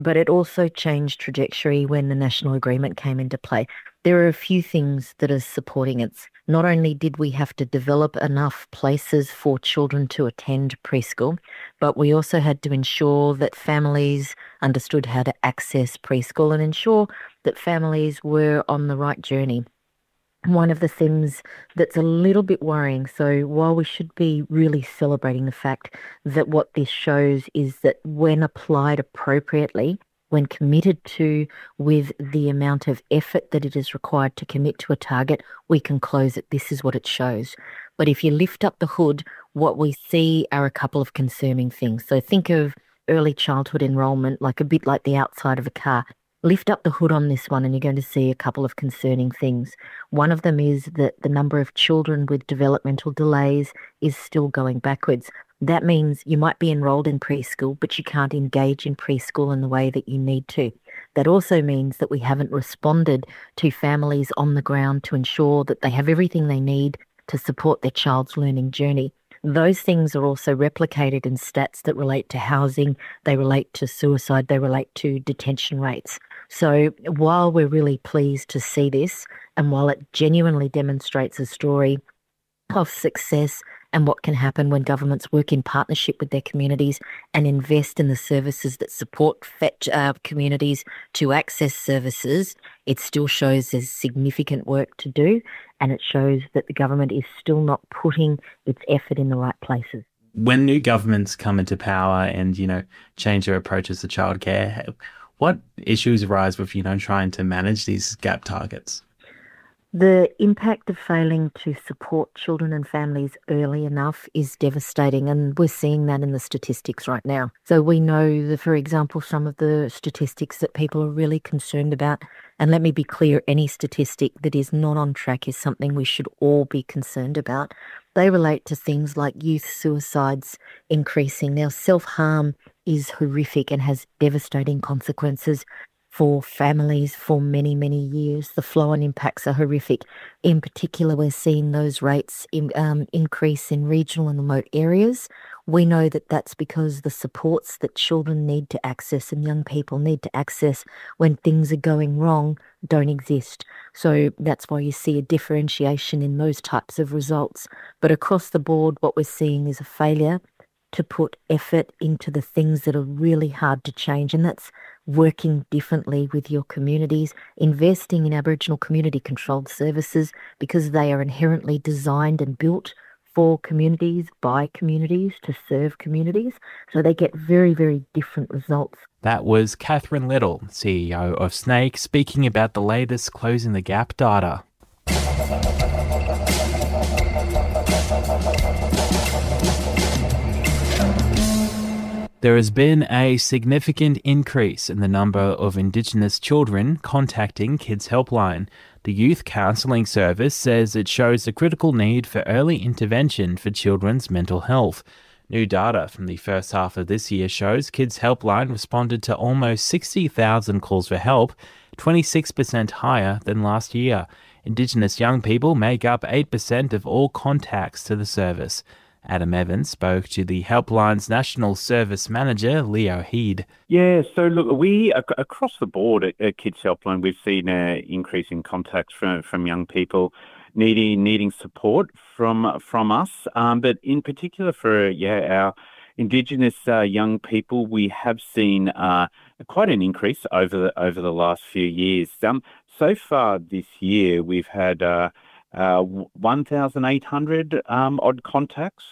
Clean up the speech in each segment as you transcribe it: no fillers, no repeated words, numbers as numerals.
but it also changed trajectory when the national agreement came into play. There are a few things that are supporting it. Not only did we have to develop enough places for children to attend preschool, but we also had to ensure that families understood how to access preschool and ensure that families were on the right journey. One of the things that's a little bit worrying, so while we should be really celebrating the fact that what this shows is that when applied appropriately, when committed to with the amount of effort that it is required to commit to a target, we can close it. This is what it shows. But if you lift up the hood, what we see are a couple of concerning things. So think of early childhood enrollment like a bit like the outside of a car. Lift up the hood on this one, and you're going to see a couple of concerning things. One of them is that the number of children with developmental delays is still going backwards. That means you might be enrolled in preschool, but you can't engage in preschool in the way that you need to. That also means that we haven't responded to families on the ground to ensure that they have everything they need to support their child's learning journey. Those things are also replicated in stats that relate to housing, they relate to suicide, they relate to detention rates. So while we're really pleased to see this, and while it genuinely demonstrates a story of success and what can happen when governments work in partnership with their communities and invest in the services that support communities to access services, it still shows there's significant work to do, and it shows that the government is still not putting its effort in the right places. When new governments come into power and, change their approaches to childcare, what issues arise with, trying to manage these gap targets? The impact of failing to support children and families early enough is devastating, and we're seeing that in the statistics right now. So we know that, for example, some of the statistics that people are really concerned about, and let me be clear, any statistic that is not on track is something we should all be concerned about. They relate to things like youth suicides increasing. Now, self-harm is horrific and has devastating consequences for families for many, many years. The flow-on impacts are horrific. In particular, we're seeing those rates increase in regional and remote areas. We know that that's because the supports that children need to access and young people need to access when things are going wrong don't exist. So that's why you see a differentiation in those types of results. But across the board, what we're seeing is a failure to put effort into the things that are really hard to change, and that's working differently with your communities, investing in Aboriginal community controlled services because they are inherently designed and built for communities, by communities, to serve communities. So they get very, very different results. That was Catherine Little, CEO of Snake, speaking about the latest Closing the Gap data. There has been a significant increase in the number of Indigenous children contacting Kids Helpline. The Youth Counselling Service says it shows a critical need for early intervention for children's mental health. New data from the first half of this year shows Kids Helpline responded to almost 60,000 calls for help, 26% higher than last year. Indigenous young people make up 8% of all contacts to the service. Adam Evans spoke to the Helpline's National Service Manager, Leo Heed. Yeah, so look, we across the board at Kids Helpline, we've seen an increase in contacts from young people needing support from us. But in particular for our Indigenous young people, we have seen quite an increase over the last few years. So far this year, we've had 1,800 odd contacts,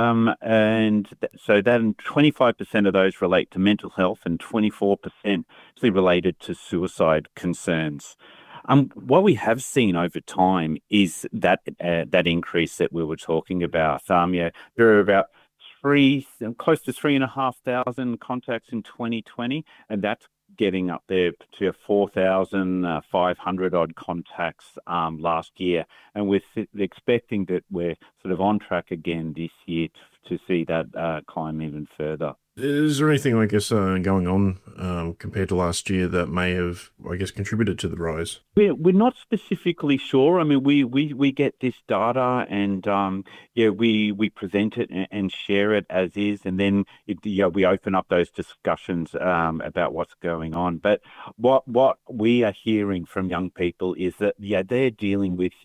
so then 25% of those relate to mental health and 24% actually related to suicide concerns. What we have seen over time is that increase that we were talking about. There are about close to 3,500 contacts in 2020, and that's getting up there to 4,500 odd contacts last year, and we're expecting that we're sort of on track again this year to see that climb even further. Is there anything, I guess, going on compared to last year that may have, I guess, contributed to the rise? We're not specifically sure. I mean, we get this data and we present it and share it as is, and then we open up those discussions about what's going on. But what we are hearing from young people is that they're dealing with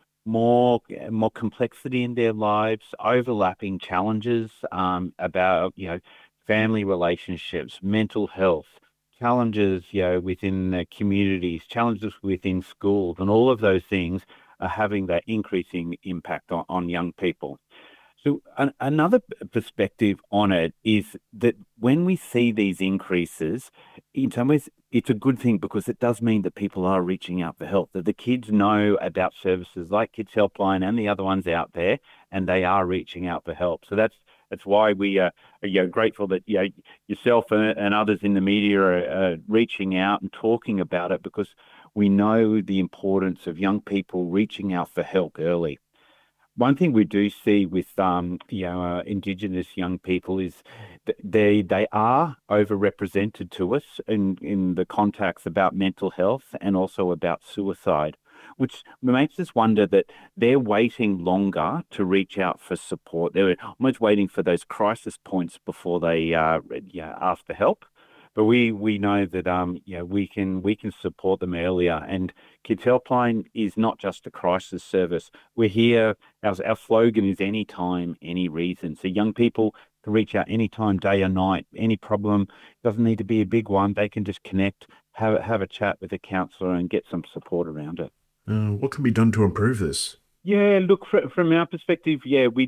more complexity in their lives, overlapping challenges about family relationships, mental health, challenges, within the communities, challenges within schools, and all of those things are having that increasing impact on young people. So another perspective on it is that when we see these increases, in some ways, it's a good thing because it does mean that people are reaching out for help, that the kids know about services like Kids Helpline and the other ones out there, and they are reaching out for help. So that's why we are grateful that yourself and others in the media are reaching out and talking about it, because we know the importance of young people reaching out for help early. One thing we do see with Indigenous young people is that they are overrepresented to us in the contacts about mental health and also about suicide, which makes us wonder that they're waiting longer to reach out for support. They're almost waiting for those crisis points before they ask for help. But we know that we can support them earlier, and Kids Helpline is not just a crisis service. We're here. Our slogan is anytime, any reason. So young people can reach out anytime, day or night. Any problem doesn't need to be a big one. They can just connect, have a chat with a counsellor, and get some support around it. What can be done to improve this? Yeah, look, from our perspective,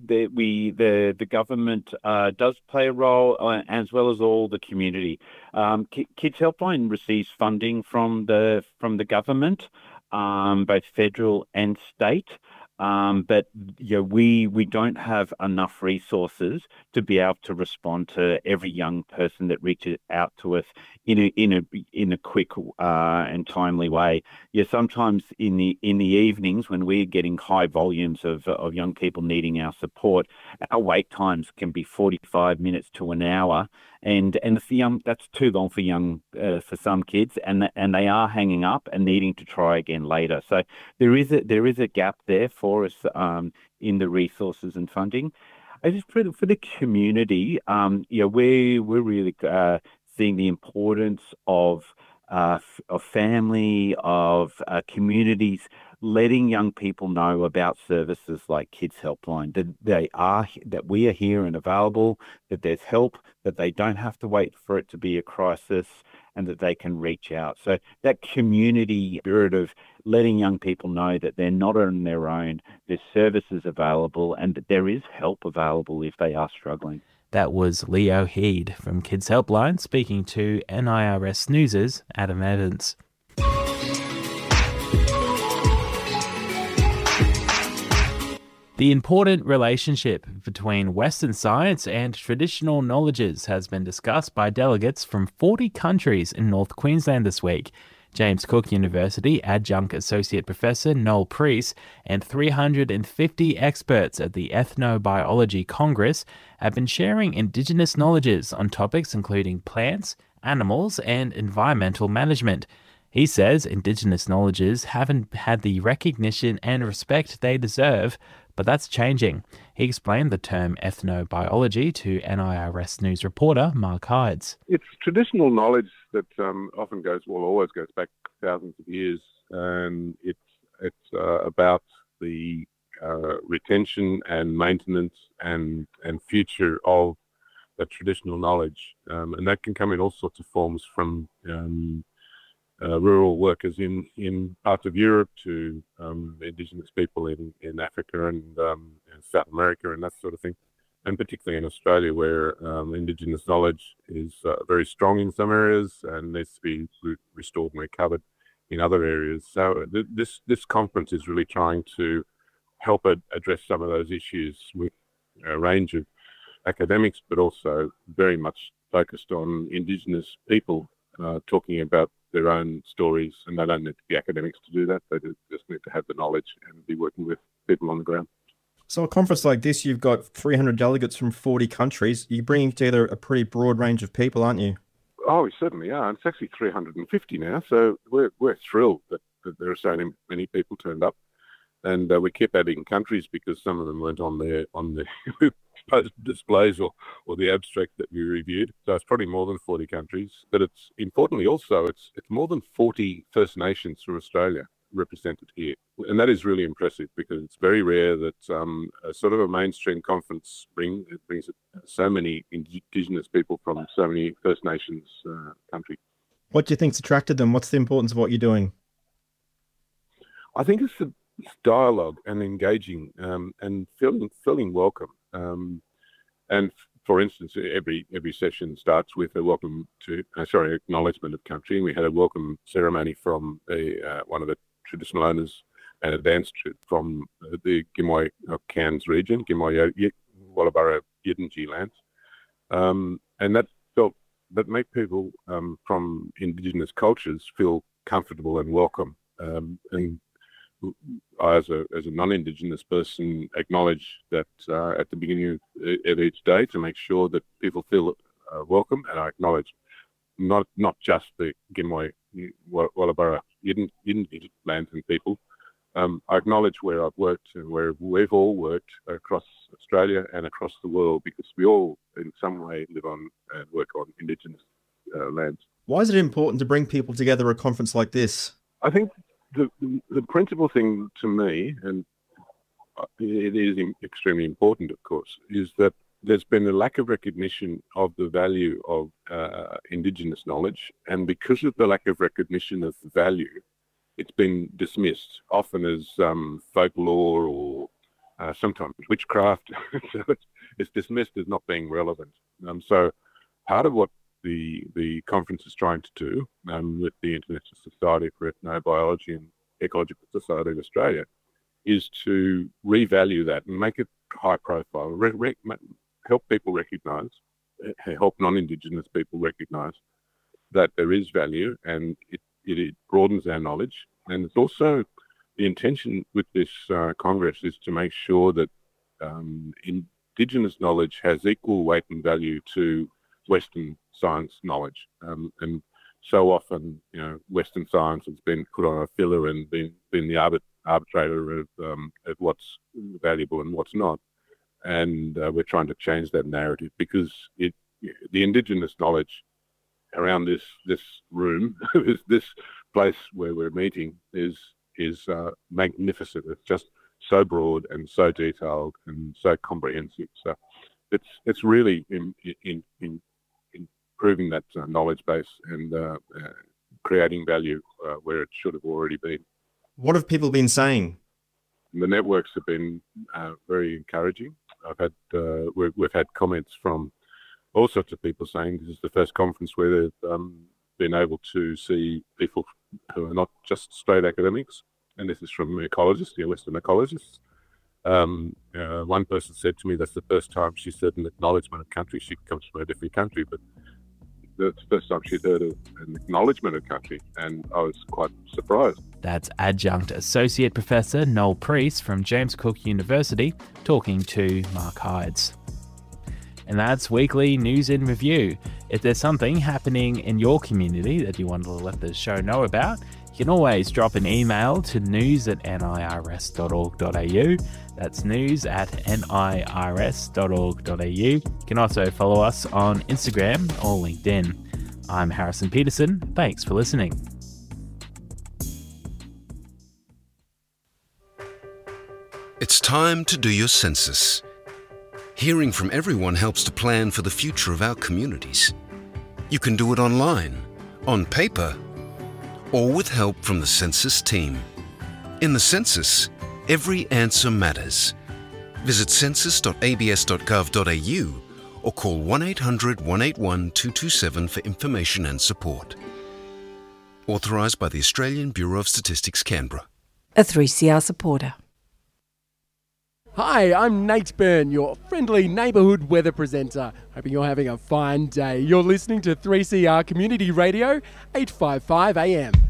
the government does play a role, as well as all the community. Kids Helpline receives funding from the government, both federal and state. But we don't have enough resources to be able to respond to every young person that reaches out to us in a quick and timely way. Sometimes in the evenings when we're getting high volumes of young people needing our support, our wait times can be 45 minutes to an hour, and that's too long for some kids, and they are hanging up and needing to try again later. So there is a gap there for us in the resources and funding. I just for the community, we're really seeing the importance of family, of communities, letting young people know about services like Kids Helpline, that we are here and available, that there's help, that they don't have to wait for it to be a crisis, and that they can reach out. So that community spirit of letting young people know that they're not on their own, there's services available, and that there is help available if they are struggling. That was Leo Heed from Kids Helpline speaking to NIRS News' Adam Evans. The important relationship between Western science and traditional knowledges has been discussed by delegates from 40 countries in North Queensland this week. James Cook University Adjunct Associate Professor Noel Preece and 350 experts at the Ethnobiology Congress have been sharing Indigenous knowledges on topics including plants, animals, and environmental management. He says Indigenous knowledges haven't had the recognition and respect they deserve, but that's changing. He explained the term ethnobiology to NIRS News reporter Mark Hydes. It's traditional knowledge that always goes back thousands of years, and it's about the retention and maintenance and future of the traditional knowledge, and that can come in all sorts of forms, from rural workers in parts of Europe to Indigenous people in Africa and South America and that sort of thing, and particularly in Australia, where Indigenous knowledge is very strong in some areas and needs to be restored and recovered in other areas. So this conference is really trying to help address some of those issues with a range of academics, but also very much focused on Indigenous people talking about their own stories, and they don't need to be academics to do that. They just need to have the knowledge and be working with people on the ground. So a conference like this, you've got 300 delegates from 40 countries. You're bringing together a pretty broad range of people, aren't you? Oh, we certainly are. It's actually 350 now, so we're thrilled that there are so many people turned up, and we kept adding countries because some of them weren't on the displays or the abstract that we reviewed. So it's probably more than 40 countries, but it's importantly also it's more than 40 First Nations from Australia represented here, and that is really impressive because it's very rare that a sort of a mainstream conference brings so many Indigenous people from so many First Nations countries. What do you think's attracted them? What's the importance of what you're doing? I think it's the dialogue and engaging and feeling welcome. And for instance, every session starts with a acknowledgement of country. And we had a welcome ceremony from one of the traditional owners and a dance from the Gimoi Cairns region, Gimoi Wallabara Yidinji lands. And that make people from Indigenous cultures feel comfortable and welcome. And I, as a non-Indigenous person, acknowledge that at the beginning of each day to make sure that people feel welcome, and I acknowledge not just the Gimoi Wallabara Yidinji lands and people. I acknowledge where I've worked and where we've all worked across Australia and across the world, because we all in some way live on and work on Indigenous lands. Why is it important to bring people together at a conference like this? I think the principal thing to me, and it is extremely important, of course, is that there's been a lack of recognition of the value of Indigenous knowledge, and because of the lack of recognition of the value, it's been dismissed, often as folklore or sometimes witchcraft. So it's dismissed as not being relevant. So part of what the conference is trying to do with the International Society for Ethnobiology and Ecological Society of Australia is to revalue that and make it high profile, help people recognise, help non-Indigenous people recognise that there is value, and it broadens our knowledge. And it's also the intention with this Congress is to make sure that Indigenous knowledge has equal weight and value to Western science knowledge. And so often, Western science has been put on a filler and been the arbitrator of what's valuable and what's not. And we're trying to change that narrative, because the Indigenous knowledge around this room, this place where we're meeting, is magnificent. It's just so broad and so detailed and so comprehensive. So it's really in improving that knowledge base and creating value where it should have already been. What have people been saying? The networks have been very encouraging. We've had comments from all sorts of people saying this is the first conference where they've been able to see people who are not just straight academics, and this is from ecologists, Western ecologists. One person said to me that's the first time she said an acknowledgement of country. She comes from a different country, but that's the first time she'd heard of an acknowledgement of country, and I was quite surprised. That's Adjunct Associate Professor Noel Priest from James Cook University talking to Mark Hydes. And that's Weekly News in Review. If there's something happening in your community that you want to let the show know about, you can always drop an email to news@nirs.org.au. That's news@nirs.org.au. You can also follow us on Instagram or LinkedIn. I'm Harrison Peterson. Thanks for listening. It's time to do your census. Hearing from everyone helps to plan for the future of our communities. You can do it online, on paper, or with help from the census team. In the census, every answer matters. Visit census.abs.gov.au or call 1-800-181-227 for information and support. Authorised by the Australian Bureau of Statistics, Canberra. A 3CR supporter. Hi, I'm Nate Byrne, your friendly neighbourhood weather presenter. Hoping you're having a fine day. You're listening to 3CR Community Radio, 855 AM.